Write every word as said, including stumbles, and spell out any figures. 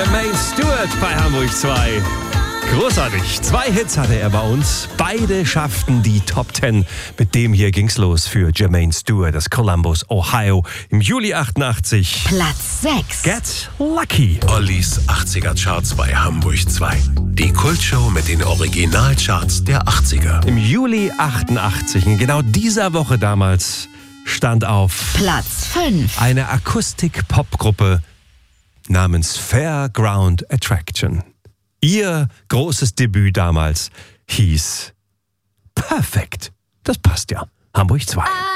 Jermaine Stewart bei Hamburg zwei. Großartig. Zwei Hits hatte er bei uns. Beide schafften die Top Ten. Mit dem hier ging's los für Jermaine Stewart aus Columbus, Ohio. Im Juli achtundachtzig. Platz sechs. Get Lucky. Ollis achtziger-Charts bei Hamburg zwei. Die Kultshow mit den Originalcharts der achtziger. Im Juli achtundachtzig, in genau dieser Woche damals, stand auf Platz fünf. eine Akustik-Pop-Gruppe namens Fairground Attraction. Ihr großes Debüt damals hieß Perfect. Das passt ja. Hamburg zwei.